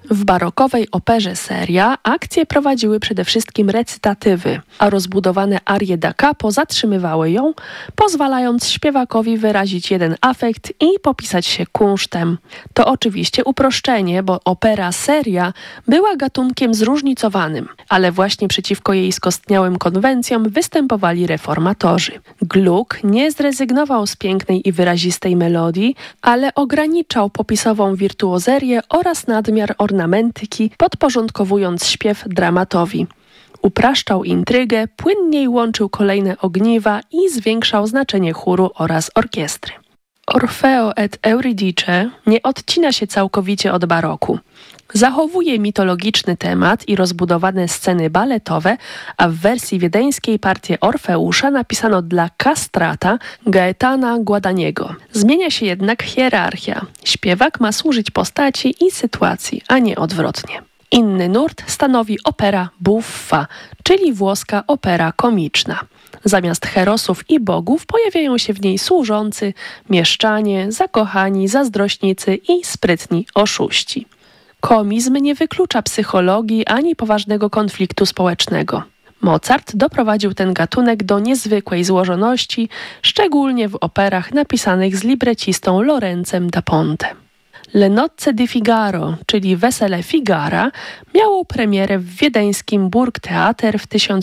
W barokowej operze seria akcje prowadziły przede wszystkim recytatywy, a rozbudowane arie da capo zatrzymywały ją, pozwalając śpiewakowi wyrazić jeden afekt i popisać się kunsztem. To oczywiście uproszczenie, bo opera seria była gatunkiem zróżnicowanym, ale właśnie przeciwko jej skostniałym konwencjom występowali reformatorzy. Gluck nie zrezygnował z pięknej i wyrazistej melodii, ale ograniczał popisową wirtuozerię oraz nadmiar ornamentyki, podporządkowując śpiew dramatowi. Upraszczał intrygę, płynniej łączył kolejne ogniwa i zwiększał znaczenie chóru oraz orkiestry. Orfeo et Euridice nie odcina się całkowicie od baroku. Zachowuje mitologiczny temat i rozbudowane sceny baletowe, a w wersji wiedeńskiej partię Orfeusza napisano dla kastrata Gaetana Guadagniego. Zmienia się jednak hierarchia. Śpiewak ma służyć postaci i sytuacji, a nie odwrotnie. Inny nurt stanowi opera buffa, czyli włoska opera komiczna. Zamiast herosów i bogów pojawiają się w niej służący, mieszczanie, zakochani, zazdrośnicy i sprytni oszuści. Komizm nie wyklucza psychologii ani poważnego konfliktu społecznego. Mozart doprowadził ten gatunek do niezwykłej złożoności, szczególnie w operach napisanych z librecistą Lorenzem da Ponte. Le nozze di Figaro, czyli Wesele Figara, miało premierę w wiedeńskim Burgtheater w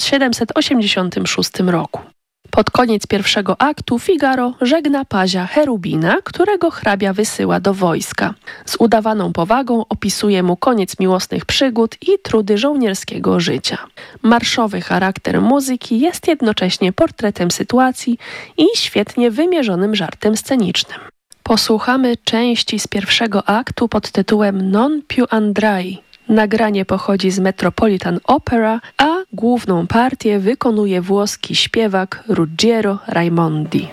1786 roku. Pod koniec pierwszego aktu Figaro żegna pazia Cherubina, którego hrabia wysyła do wojska. Z udawaną powagą opisuje mu koniec miłosnych przygód i trudy żołnierskiego życia. Marszowy charakter muzyki jest jednocześnie portretem sytuacji i świetnie wymierzonym żartem scenicznym. Posłuchamy części z pierwszego aktu pod tytułem Non più andrai. Nagranie pochodzi z Metropolitan Opera, a główną partię wykonuje włoski śpiewak Ruggiero Raimondi.